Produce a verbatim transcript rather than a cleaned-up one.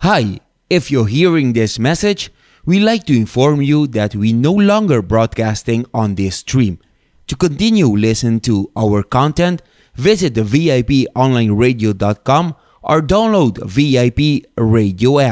Hi, if you're hearing this message, we'd like to inform you that we no longer broadcasting on this stream. To continue listening to our content, visit the V I P online radio dot com or download V I P Radio app.